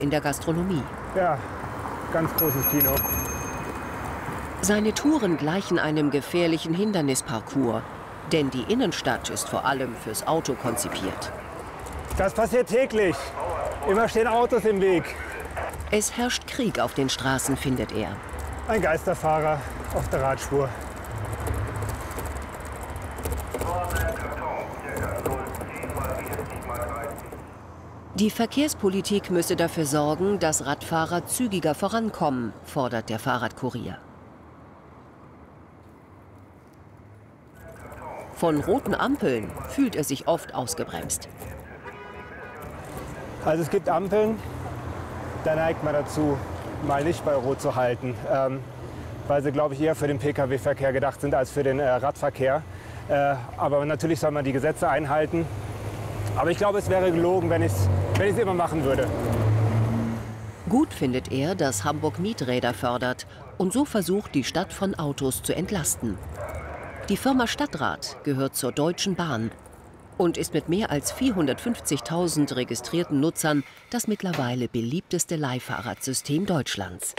in der Gastronomie. Ja, ganz großes Kino. Seine Touren gleichen einem gefährlichen Hindernisparcours. Denn die Innenstadt ist vor allem fürs Auto konzipiert. Das passiert täglich. Immer stehen Autos im Weg. Es herrscht Krieg auf den Straßen, findet er. Ein Geisterfahrer auf der Radspur. Die Verkehrspolitik müsse dafür sorgen, dass Radfahrer zügiger vorankommen, fordert der Fahrradkurier. Von roten Ampeln fühlt er sich oft ausgebremst. Also es gibt Ampeln, da neigt man dazu, mal nicht bei Rot zu halten, weil sie, glaube ich, eher für den Pkw-Verkehr gedacht sind als für den Radverkehr. Aber natürlich soll man die Gesetze einhalten. Aber ich glaube, es wäre gelogen, wenn ich es immer machen würde. Gut findet er, dass Hamburg Mieträder fördert und so versucht, die Stadt von Autos zu entlasten. Die Firma Stadtrat gehört zur Deutschen Bahn und ist mit mehr als 450.000 registrierten Nutzern das mittlerweile beliebteste Leihfahrradsystem Deutschlands.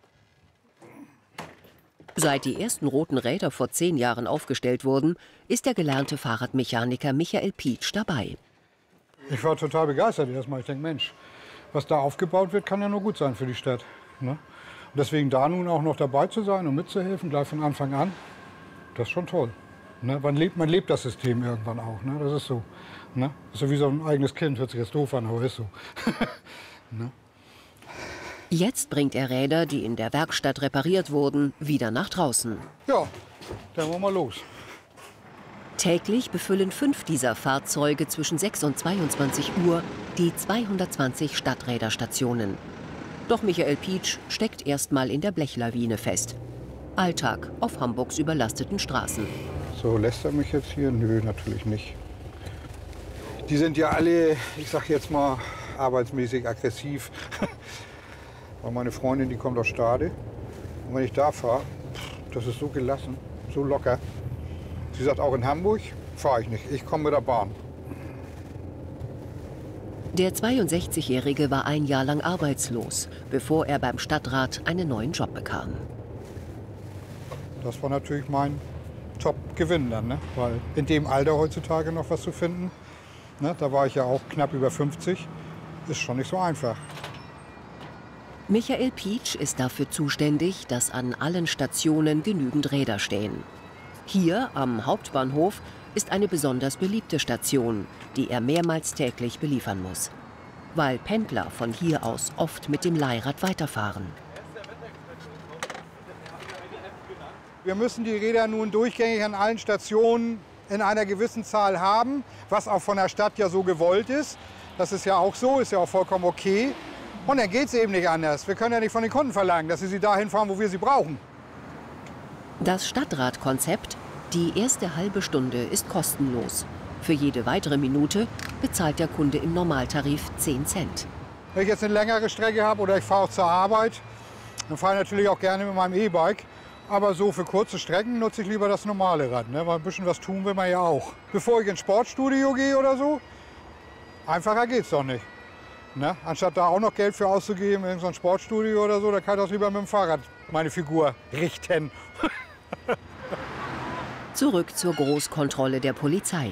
Seit die ersten roten Räder vor 10 Jahren aufgestellt wurden, ist der gelernte Fahrradmechaniker Michael Pietsch dabei. Ich war total begeistert erstmal. Ich denke, Mensch, was da aufgebaut wird, kann ja nur gut sein für die Stadt. Ne? Und deswegen da nun auch noch dabei zu sein und mitzuhelfen, gleich von Anfang an, das ist schon toll. Ne? Man lebt das System irgendwann auch. Ne? Das ist so. Ne? Das ist so wie so ein eigenes Kind, hört sich jetzt doof an, aber ist so. Ne? Jetzt bringt er Räder, die in der Werkstatt repariert wurden, wieder nach draußen. Ja, dann wollen wir los. Täglich befüllen 5 dieser Fahrzeuge zwischen 6 und 22 Uhr die 220 Stadträderstationen. Doch Michael Pietsch steckt erstmal in der Blechlawine fest. Alltag auf Hamburgs überlasteten Straßen. So, lässt er mich jetzt hier? Nö, natürlich nicht. Die sind ja alle, ich sag jetzt mal, arbeitsmäßig aggressiv. Weil meine Freundin, die kommt aus Stade. Und wenn ich da fahre, das ist so gelassen, so locker. Sie sagt, auch in Hamburg fahre ich nicht, ich komme mit der Bahn. Der 62-Jährige war ein Jahr lang arbeitslos, bevor er beim Stadtrat einen neuen Job bekam. Das war natürlich mein Top-Gewinn dann, ne? Weil in dem Alter heutzutage noch was zu finden, ne? Da war ich ja auch knapp über 50, ist schon nicht so einfach. Michael Pietsch ist dafür zuständig, dass an allen Stationen genügend Räder stehen. Hier am Hauptbahnhof ist eine besonders beliebte Station, die er mehrmals täglich beliefern muss, weil Pendler von hier aus oft mit dem Leihrad weiterfahren. Wir müssen die Räder nun durchgängig an allen Stationen in einer gewissen Zahl haben, was auch von der Stadt ja so gewollt ist. Das ist ja auch so, ist ja auch vollkommen okay. Und dann geht es eben nicht anders. Wir können ja nicht von den Kunden verlangen, dass sie dahin fahren, wo wir sie brauchen. Das Stadtradkonzept, die erste halbe Stunde ist kostenlos. Für jede weitere Minute bezahlt der Kunde im Normaltarif 10 Cent. Wenn ich jetzt eine längere Strecke habe oder ich fahre auch zur Arbeit, dann fahre ich natürlich auch gerne mit meinem E-Bike. Aber so für kurze Strecken nutze ich lieber das normale Rad, ne? Weil ein bisschen was tun will man ja auch. Bevor ich ins Sportstudio gehe oder so, einfacher geht's doch nicht. Ne? Anstatt da auch noch Geld für auszugeben in so ein Sportstudio oder so, da kann ich das lieber mit dem Fahrrad meine Figur richten. Zurück zur Großkontrolle der Polizei.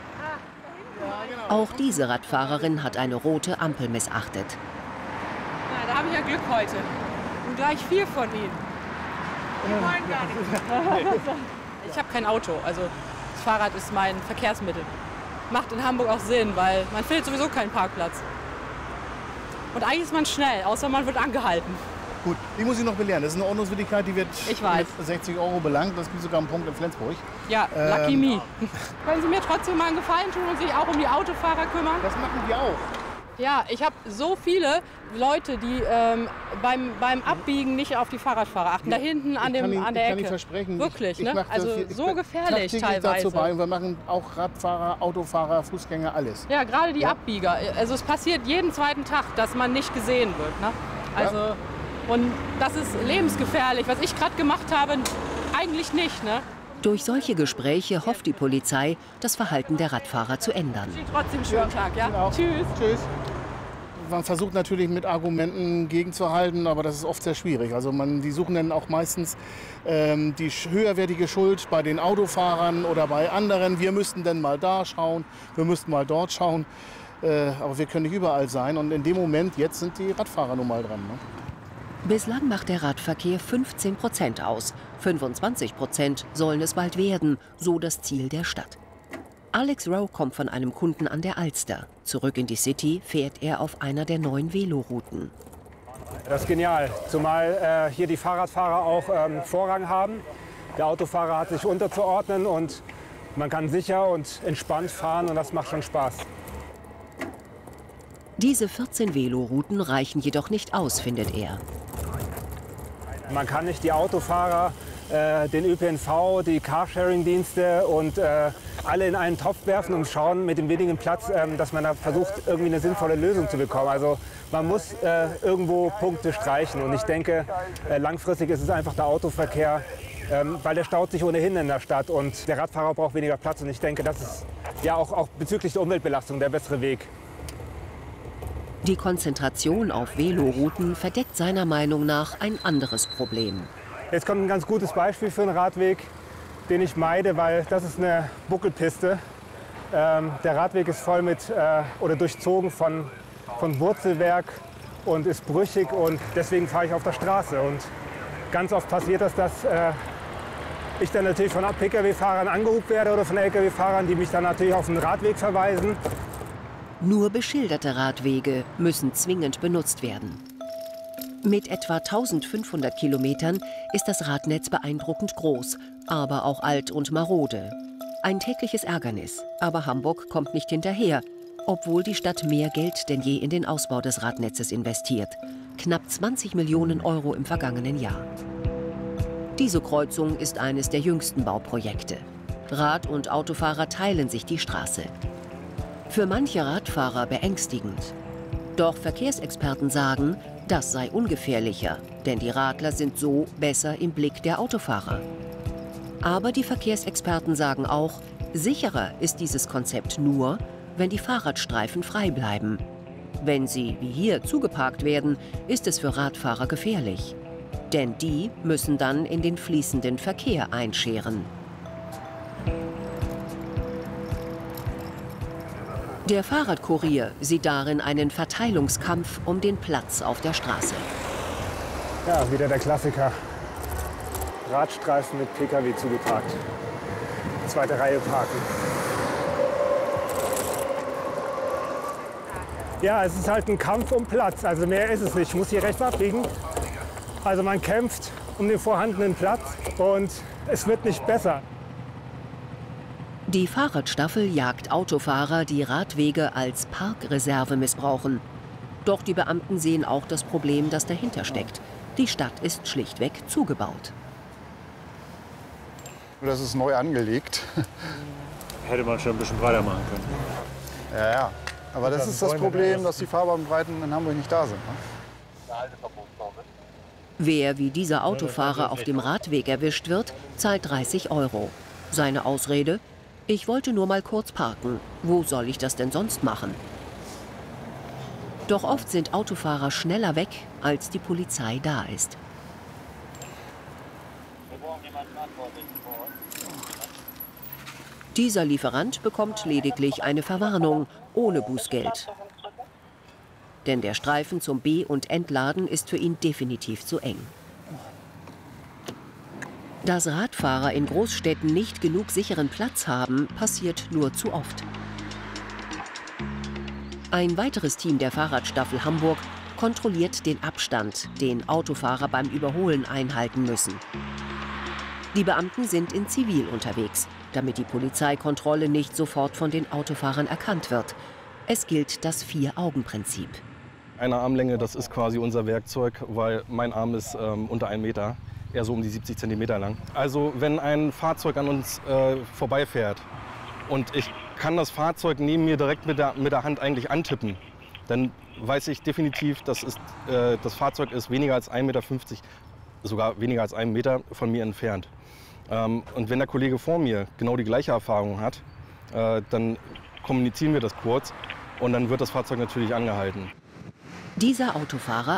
Auch diese Radfahrerin hat eine rote Ampel missachtet. Na, da habe ich ja Glück heute. Und gleich 4 von ihnen. Die wollen gar nicht. Ich habe kein Auto, also das Fahrrad ist mein Verkehrsmittel. Macht in Hamburg auch Sinn, weil man findet sowieso keinen Parkplatz. Und eigentlich ist man schnell, außer man wird angehalten. Gut, die muss ich noch belehren. Das ist eine Ordnungswidrigkeit, die wird mit 60 € belangt. Das gibt sogar einen Punkt in Flensburg. Ja, lucky me. Können Sie mir trotzdem mal einen Gefallen tun und sich auch um die Autofahrer kümmern? Das machen wir auch. Ja, ich habe so viele Leute, die beim Abbiegen nicht auf die Fahrradfahrer achten. Da hinten an der Ecke. Ich kann nicht versprechen. Wirklich, ne? Also so gefährlich teilweise. Dazu bei. Und wir machen auch Radfahrer, Autofahrer, Fußgänger, alles. Ja, gerade die Abbieger. Also es passiert jeden zweiten Tag, dass man nicht gesehen wird. Ne? Also, und das ist lebensgefährlich. Was ich gerade gemacht habe, eigentlich nicht. Ne? Durch solche Gespräche hofft die Polizei, das Verhalten der Radfahrer zu ändern. Trotzdem schönen Tag, ja? Genau. Tschüss. Tschüss. Man versucht natürlich mit Argumenten gegenzuhalten, aber das ist oft sehr schwierig. Also die suchen dann auch meistens die höherwertige Schuld bei den Autofahrern oder bei anderen. Wir müssten dann mal da schauen, wir müssten mal dort schauen. Aber wir können nicht überall sein. Und in dem Moment, jetzt sind die Radfahrer nun mal dran. Ne? Bislang macht der Radverkehr 15% aus. 25% sollen es bald werden, so das Ziel der Stadt. Alex Rowe kommt von einem Kunden an der Alster. Zurück in die City fährt er auf einer der neuen Velorouten. Das ist genial, zumal hier die Fahrradfahrer auch Vorrang haben. Der Autofahrer hat sich unterzuordnen und man kann sicher und entspannt fahren und das macht schon Spaß. Diese 14 Velorouten reichen jedoch nicht aus, findet er. Man kann nicht die Autofahrer, den ÖPNV, die Carsharing-Dienste und alle in einen Topf werfen und schauen mit dem wenigen Platz, dass man da versucht, irgendwie eine sinnvolle Lösung zu bekommen. Also man muss irgendwo Punkte streichen. Und ich denke, langfristig ist es einfach der Autoverkehr, weil der staut sich ohnehin in der Stadt und der Radfahrer braucht weniger Platz. Und ich denke, das ist ja auch bezüglich der Umweltbelastung der bessere Weg. Die Konzentration auf Velorouten verdeckt seiner Meinung nach ein anderes Problem. Jetzt kommt ein ganz gutes Beispiel für einen Radweg, den ich meide, weil das ist eine Buckelpiste. Der Radweg ist voll mit oder durchzogen von Wurzelwerk und ist brüchig und deswegen fahre ich auf der Straße. Und ganz oft passiert das, dass ich dann natürlich von Pkw-Fahrern angehupt werde oder von Lkw-Fahrern, die mich dann natürlich auf den Radweg verweisen. Nur beschilderte Radwege müssen zwingend benutzt werden. Mit etwa 1500 Kilometern ist das Radnetz beeindruckend groß, aber auch alt und marode. Ein tägliches Ärgernis, aber Hamburg kommt nicht hinterher, obwohl die Stadt mehr Geld denn je in den Ausbau des Radnetzes investiert. Knapp 20 Millionen Euro im vergangenen Jahr. Diese Kreuzung ist eines der jüngsten Bauprojekte. Rad- und Autofahrer teilen sich die Straße. Für manche Radfahrer beängstigend. Doch Verkehrsexperten sagen, das sei ungefährlicher, denn die Radler sind so besser im Blick der Autofahrer. Aber die Verkehrsexperten sagen auch, sicherer ist dieses Konzept nur, wenn die Fahrradstreifen frei bleiben. Wenn sie, wie hier, zugeparkt werden, ist es für Radfahrer gefährlich. Denn die müssen dann in den fließenden Verkehr einscheren. Der Fahrradkurier sieht darin einen Verteilungskampf um den Platz auf der Straße. Ja, wieder der Klassiker. Radstreifen mit Pkw zugeparkt. Zweite Reihe parken. Ja, es ist halt ein Kampf um Platz. Also mehr ist es nicht. Ich muss hier rechts abbiegen. Also man kämpft um den vorhandenen Platz und es wird nicht besser. Die Fahrradstaffel jagt Autofahrer, die Radwege als Parkreserve missbrauchen. Doch die Beamten sehen auch das Problem, das dahinter steckt. Die Stadt ist schlichtweg zugebaut. Das ist neu angelegt. Hätte man schon ein bisschen breiter machen können. Ja, ja. Aber das ist das Problem, dass die Fahrbahnbreiten in Hamburg nicht da sind. Ne? Wer wie dieser Autofahrer auf dem Radweg erwischt wird, zahlt 30 Euro. Seine Ausrede? Ich wollte nur mal kurz parken. Wo soll ich das denn sonst machen? Doch oft sind Autofahrer schneller weg, als die Polizei da ist. Dieser Lieferant bekommt lediglich eine Verwarnung ohne Bußgeld. Denn der Streifen zum Be- und Entladen ist für ihn definitiv zu eng. Dass Radfahrer in Großstädten nicht genug sicheren Platz haben, passiert nur zu oft. Ein weiteres Team der Fahrradstaffel Hamburg kontrolliert den Abstand, den Autofahrer beim Überholen einhalten müssen. Die Beamten sind in Zivil unterwegs, damit die Polizeikontrolle nicht sofort von den Autofahrern erkannt wird. Es gilt das Vier-Augen-Prinzip. Eine Armlänge, das ist quasi unser Werkzeug, weil mein Arm ist unter 1 Meter. Eher so um die 70 Zentimeter lang. Also wenn ein Fahrzeug an uns vorbeifährt und ich kann das Fahrzeug neben mir direkt mit der Hand eigentlich antippen, dann weiß ich definitiv, das Fahrzeug ist weniger als 1,50 Meter, sogar weniger als 1 Meter von mir entfernt. Und wenn der Kollege vor mir genau die gleiche Erfahrung hat, dann kommunizieren wir das kurz und dann wird das Fahrzeug natürlich angehalten. Dieser Autofahrer